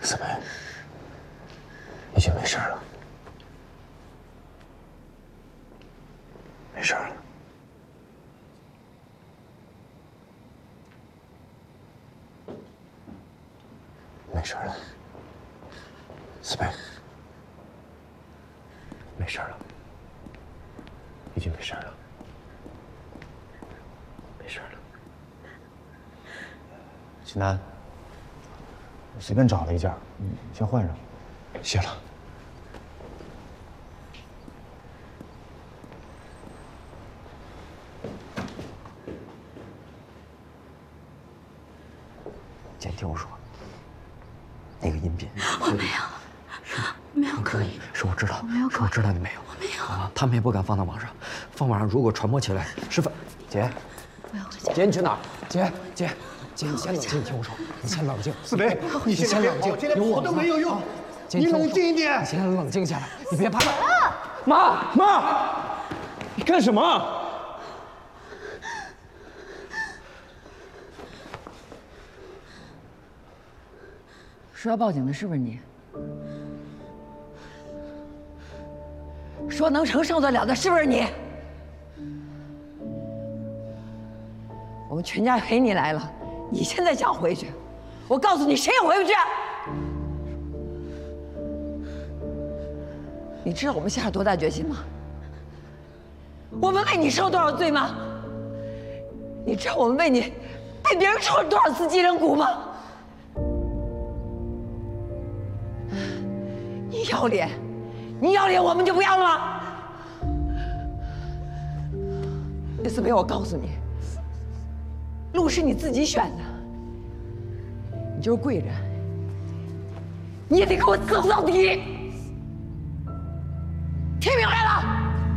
思培，已经没事了，没事了。没事了，思培，没事了，已经没事了，没事了。秦南，我随便找了一件，先换上。谢了。姐，听我说，那个音频， 我没有，没有可以， 是我知道， 是我知道你没有， 我没有啊，他们也不敢放到网上，放网上如果传播起来，是反。姐， 我要回家。 姐，你去哪儿？姐，你先冷静，你听我说，你先冷静。 思培，你先冷静，有我都没有用，你冷静一点。 你先冷静下来，你别怕。妈，你干什么？ 说要报警的是不是你？说能承受得了的是不是你？我们全家陪你来了，你现在想回去？我告诉你，谁也回不去。你知道我们下了多大决心吗？我们为你受多少罪吗？你知道我们为你被别人抽了多少次鸡人骨吗？你要脸，我们就不要了吗？李思培，我告诉你，路是你自己选的，你就是贵人，你也得给我伺候到底。